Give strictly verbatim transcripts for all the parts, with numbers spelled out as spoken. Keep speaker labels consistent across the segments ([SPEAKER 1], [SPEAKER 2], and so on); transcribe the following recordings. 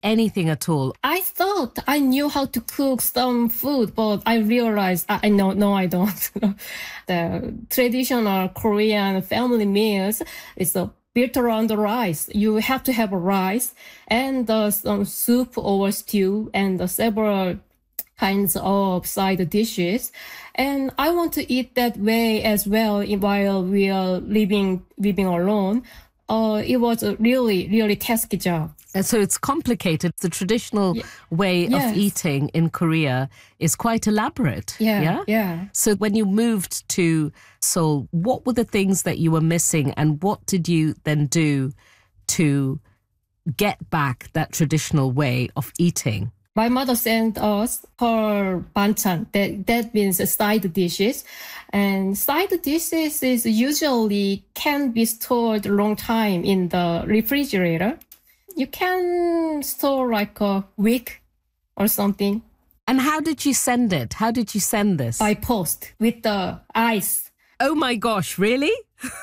[SPEAKER 1] anything at all?
[SPEAKER 2] I thought I knew how to cook some food, but I realized I, I know, no, I don't. The traditional Korean family meals is uh, built around the rice. You have to have a rice and uh, some soup or stew and uh, several kinds of side dishes. And I want to eat that way as well while we are living, living alone. Uh, it was a really, really tasky job.
[SPEAKER 1] And so it's complicated. The traditional
[SPEAKER 2] Ye-
[SPEAKER 1] way
[SPEAKER 2] yes.
[SPEAKER 1] of eating in Korea is quite elaborate.
[SPEAKER 2] Yeah,
[SPEAKER 1] yeah,
[SPEAKER 2] yeah.
[SPEAKER 1] So when you moved to Seoul, what were the things that you were missing, and what did you then do to get back that traditional way of eating?
[SPEAKER 2] My mother sent us her banchan. That, that means side dishes. And side dishes is usually can be stored a long time in the refrigerator. You can store like a week or something.
[SPEAKER 1] And how did you send it? How did you send this?
[SPEAKER 2] By post with the ice.
[SPEAKER 1] Oh my gosh, really?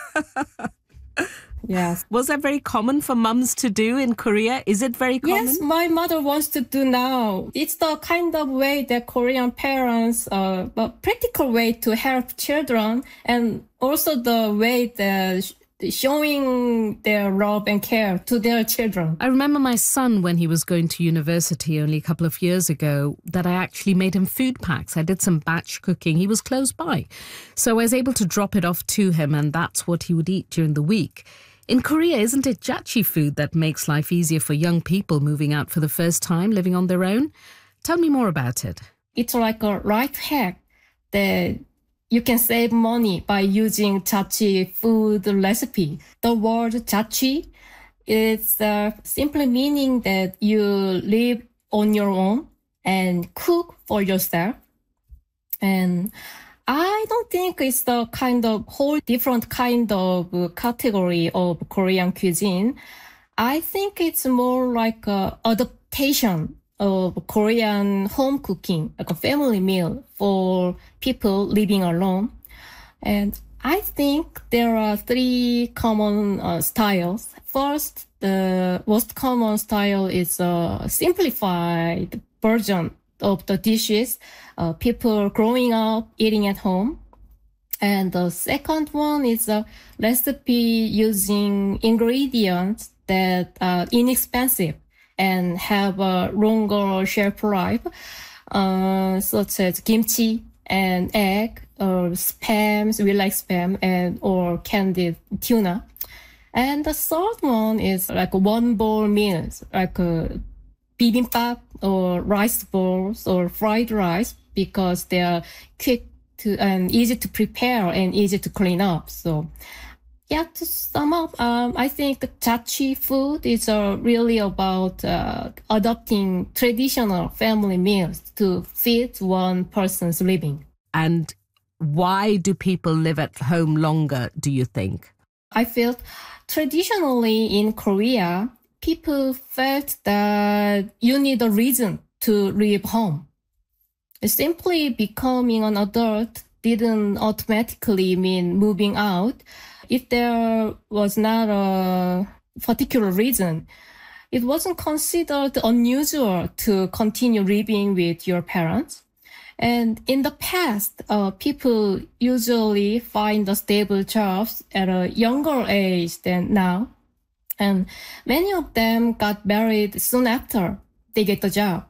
[SPEAKER 2] Yes.
[SPEAKER 1] Was that very common for mums to do in Korea? Is it very common?
[SPEAKER 2] Yes, my mother wants to do now. It's the kind of way that Korean parents, uh, a practical way to help children, and also the way that showing their love and care to their children.
[SPEAKER 1] I remember my son, when he was going to university only a couple of years ago, that I actually made him food packs. I did some batch cooking. He was close by. So I was able to drop it off to him, and that's what he would eat during the week. In Korea, isn't it jachi food that makes life easier for young people moving out for the first time, living on their own? Tell me more about it.
[SPEAKER 2] It's like a life hack that you can save money by using jachi food recipe. The word jachi is uh, simply meaning that you live on your own and cook for yourself. And I don't think it's the kind of whole different kind of category of Korean cuisine. I think it's more like a adaptation of Korean home cooking, like a family meal for people living alone. And I think there are three common uh, styles. First, the most common style is a simplified version of the dishes uh, people growing up eating at home. And the second one is a recipe using ingredients that are inexpensive and have a longer shelf life, uh, such as kimchi and egg, or spam, we like spam, and or candied tuna. And the third one is like one bowl meals, like a bibimbap or rice balls or fried rice, because they are quick to and easy to prepare and easy to clean up. So, yeah, to sum up, um, I think jachi food is uh, really about uh, adopting traditional family meals to fit one person's living.
[SPEAKER 1] And why do people live at home longer, do you think?
[SPEAKER 2] I feel traditionally in Korea, people felt that you need a reason to leave home. Simply becoming an adult didn't automatically mean moving out. If there was not a particular reason, it wasn't considered unusual to continue living with your parents. And in the past, uh, people usually find a stable jobs at a younger age than now. And many of them got married soon after they get the job.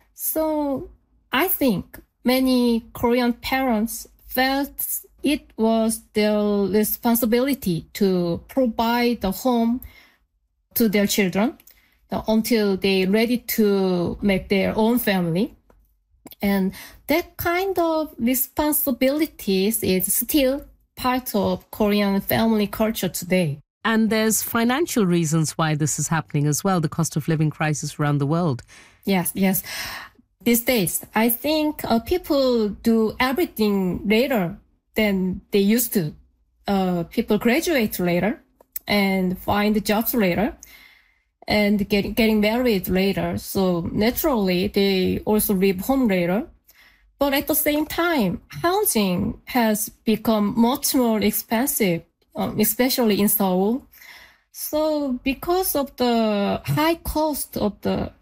[SPEAKER 2] So I think many Korean parents felt it was their responsibility to provide a home to their children until they're ready to make their own family. And that kind of responsibilities is still part of Korean family culture today.
[SPEAKER 1] And there's financial reasons why this is happening as well, the cost of living crisis around the world.
[SPEAKER 2] Yes, yes. These days, I think uh, people do everything later than they used to. Uh, people graduate later and find jobs later and get, getting married later. So naturally, they also leave home later. But at the same time, housing has become much more expensive, um, especially in Seoul. So because of the high cost of the